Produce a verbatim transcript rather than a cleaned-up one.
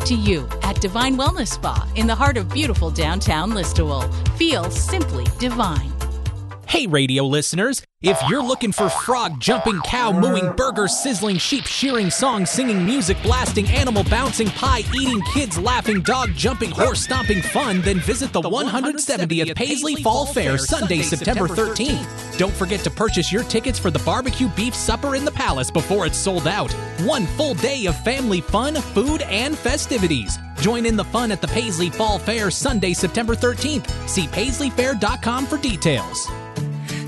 to you at Divine Wellness Spa in the heart of beautiful downtown Listowel. Feel simply divine. Hey, radio listeners, if you're looking for frog jumping, cow mooing, burger sizzling, sheep shearing, song singing, music blasting, animal bouncing, pie eating, kids laughing, dog jumping, horse stomping fun, then visit the one hundred seventieth Paisley Fall Fair Sunday, September thirteenth. Don't forget to purchase your tickets for the barbecue beef supper in the Palace before it's sold out. One full day of family fun, food, and festivities. Join in the fun at the Paisley Fall Fair Sunday, September thirteenth. See paisley fair dot com for details.